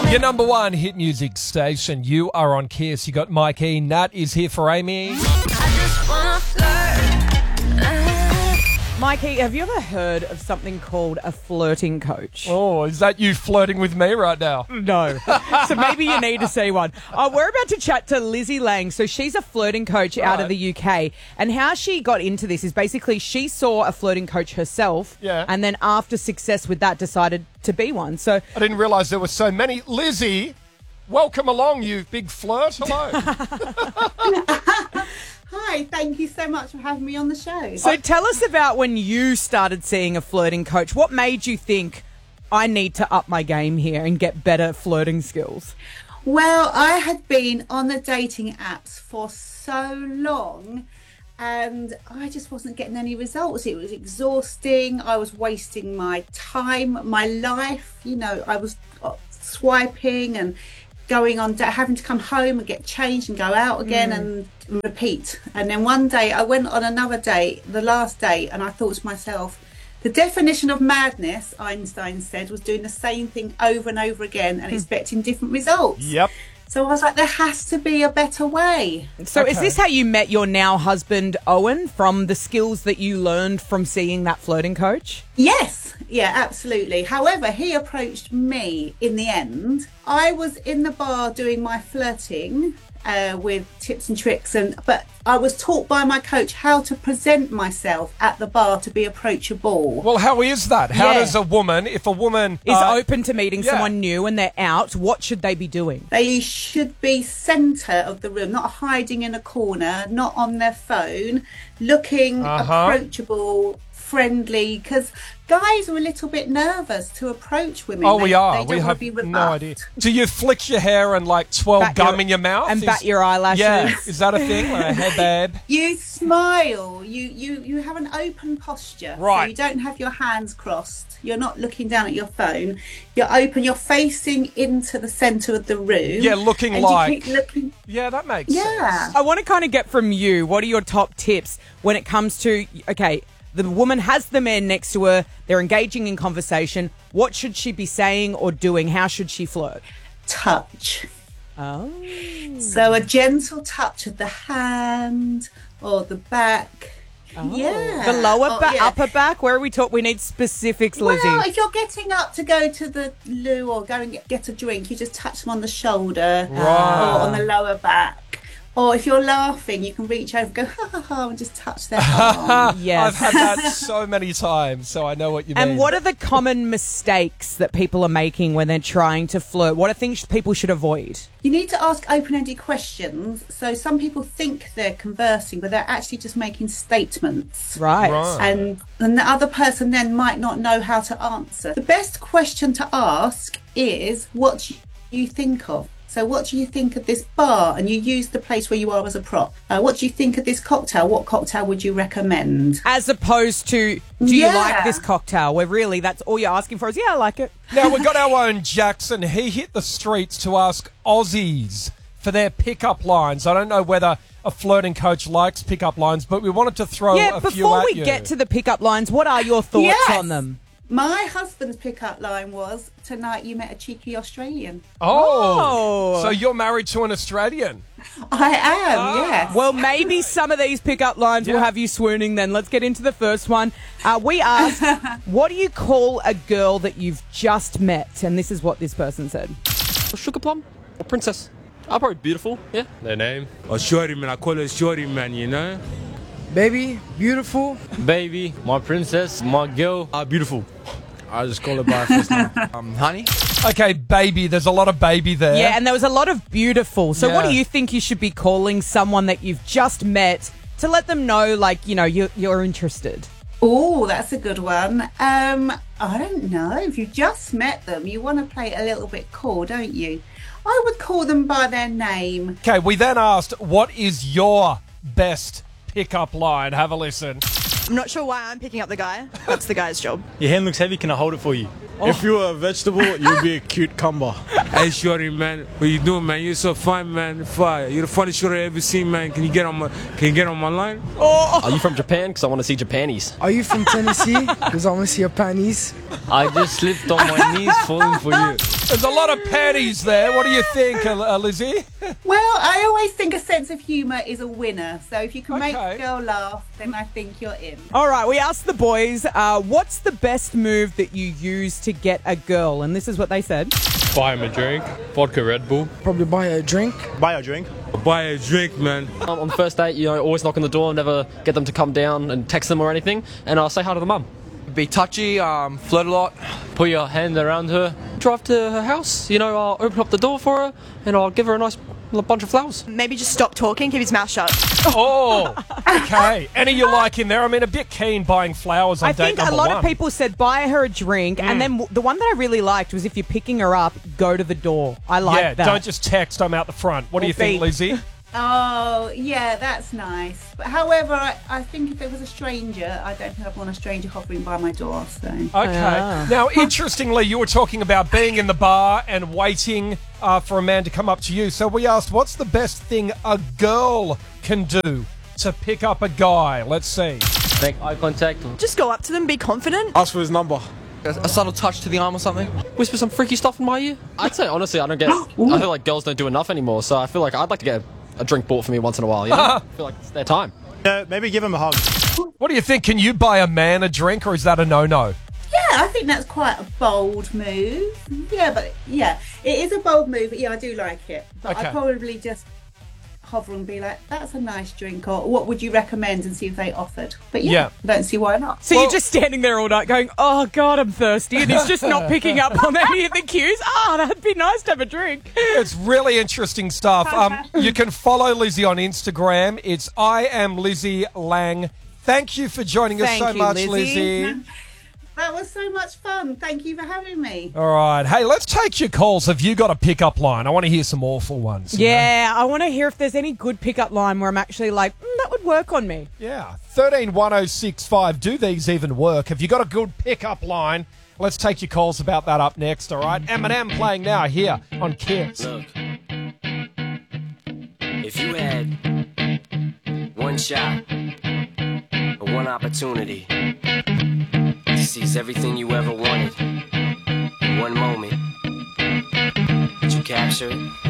Your number one hit music station. You are on Kiss. You got Mikey. Nat is here for Amy. Mikey, have you ever heard of something called a flirting coach? Oh, is that you flirting with me right now? No. So maybe you need to see one. We're about to chat to Lizzie Lang. So she's a flirting coach out of the UK. And how she got into this is basically she saw a flirting coach herself. Yeah. And then after success with that, decided to be one. So I didn't realise there were so many. Lizzie, welcome along, you big flirt. Hello. Hi, thank you so much for having me on the show. So tell us about when you started seeing a flirting coach. What made you think, I need to up my game here and get better flirting skills? Well, I had been on the dating apps for so long and I just wasn't getting any results. It was exhausting. I was wasting my time, my life. You know, I was swiping and going on, having to come home and get changed and go out again and repeat. And then one day I went on another date, the last date, and I thought to myself, the definition of madness, Einstein said, was doing the same thing over and over again and expecting different results. Yep. So I was like, there has to be a better way. So is this how you met your now husband, Owen, from the skills that you learned from seeing that flirting coach? Yes, yeah, absolutely. However, he approached me in the end. I was in the bar doing my flirting with tips and tricks, but I was taught by my coach how to present myself at the bar to be approachable. Well, how is that? How does a woman, if a woman is open to meeting someone new and they're out, what should they be doing? They should be centre of the room, not hiding in a corner, not on their phone, looking approachable, friendly, because guys are a little bit nervous to approach women. We are. They We have be no idea. Do you flick your hair and like twirl gum in your mouth? And bat your eyelashes? Yeah. Is that a thing? Like, hey, babe. You smile. You have an open posture. Right. So you don't have your hands crossed. You're not looking down at your phone. You're open. You're facing into the centre of the room. Yeah, looking and like... you keep looking. Yeah, that makes sense. I want to kind of get from you, what are your top tips when it comes to, the woman has the man next to her, they're engaging in conversation. What should she be saying or doing? How should she flirt? Touch. Oh. So a gentle touch of the hand or the back. Oh. Yeah. The lower back, upper back? Where are we talking? We need specifics, Lizzie. Well, if you're getting up to go to the loo or go and get a drink, you just touch them on the shoulder or on the lower back. Or if you're laughing, you can reach over, go, ha, ha, ha, and just touch their arm. Yes. I've had that so many times, so I know what you mean. And what are the common mistakes that people are making when they're trying to flirt? What are things people should avoid? You need to ask open-ended questions. So some people think they're conversing, but they're actually just making statements. Right. And the other person then might not know how to answer. The best question to ask is, what do you think of? So what do you think of this bar? And you use the place where you are as a prop. What do you think of this cocktail? What cocktail would you recommend? As opposed to, do you like this cocktail? Where really that's all you're asking for is, I like it. Now, we've got our own Jackson. He hit the streets to ask Aussies for their pickup lines. I don't know whether a flirting coach likes pickup lines, but we wanted to throw a few at you. Before we get to the pickup lines, what are your thoughts on them? My husband's pickup line was, tonight you met a cheeky Australian. Oh. So you're married to an Australian? I am, yes. Well, maybe some of these pickup lines will have you swooning then. Let's get into the first one. We asked, what do you call a girl that you've just met? And this is what this person said. Sugar plum or princess. I'm probably beautiful, yeah. Their name? Oh, shorty, man. I call her shorty, man, you know? Baby, beautiful. Baby, my princess, my girl. Beautiful. I just call her by her first name. Honey. Okay, baby. There's a lot of baby there. Yeah, and there was a lot of beautiful. So what do you think you should be calling someone that you've just met to let them know, like, you're interested? Oh, that's a good one. I don't know. If you just met them, you want to play it a little bit cool, don't you? I would call them by their name. Okay, we then asked, what is your best pickup line? Have a listen. I'm not sure why I'm picking up the guy. That's the guy's job. Your hand looks heavy. Can I hold it for you? If you were a vegetable, you'd be a cucumber. Hey, shorty, man, what you doing, man? You're so fine, man. Fire. You're the funniest shorty I ever seen, man. Can you get on my line? Are you from Japan? Because I want to see Japanese. Are you from Tennessee? Because I want to see your panties. I just slipped on my knees falling for you. There's a lot of panties there. What do you think, Lizzie? Well, I always think a sense of humour is a winner. So if you can make Okay. a girl laugh, then I think you're in. All right, we asked the boys, what's the best move that you use to get a girl? And this is what they said. Buy him a drink. Vodka Red Bull. Probably buy a drink. Buy a drink, man. On the first date, always knock on the door, never get them to come down and text them or anything. And I'll say hi to the mum. Be touchy, flirt a lot. Put your hand around her. Drive to her house. I'll open up the door for her and I'll give her a nice bunch of flowers. Maybe just stop talking, keep his mouth shut. Oh, okay. Any you like in there? I mean, a bit keen buying flowers on I date think a number lot one. of people said buy her a drink, and then the one that I really liked was if you're picking her up, go to the door. I like Yeah, that. don't just text, I'm out the front. What do Or you think, beep. Lizzie? Oh, yeah, that's nice. But however, I think if it was a stranger, I don't think I'd want a stranger hovering by my door. So Okay. Ah. Now, interestingly, you were talking about being in the bar and waiting for a man to come up to you. So we asked, what's the best thing a girl can do to pick up a guy? Let's see. Make eye contact. Just go up to them, be confident. Ask for his number. A subtle touch to the arm or something. Whisper some freaky stuff in my ear. I'd say, honestly, I feel like girls don't do enough anymore. So I feel like I'd like to get a drink bought for me once in a while. I feel like it's their time. Maybe give him a hug. What do you think? Can you buy a man a drink, or is that a no-no? yeah, I think that's quite a bold move. It is a bold move. But yeah, I do like it. But Okay. I'd probably just hover and be like, that's a nice drink, or what would you recommend, and see if they offered. But yeah, I don't see why not. So you're just standing there all night going, oh, God, I'm thirsty, and he's just not picking up on any of the cues. That'd be nice to have a drink. It's really interesting stuff. You can follow Lizzie on Instagram. It's I am Lizzie Lang. Thank you for joining us Thank so you, much, Lizzie. Lizzie. That was so much fun. Thank you for having me. All right. Hey, let's take your calls. Have you got a pickup line? I want to hear some awful ones. you know? Yeah, I want to hear if there's any good pickup line where I'm actually like, that would work on me. Yeah. 131065. Do these even work? Have you got a good pickup line? Let's take your calls about that up next, all right? Eminem playing now here on Kids. Look, if you had one shot or one opportunity to seize everything you ever wanted in one moment, would you capture it?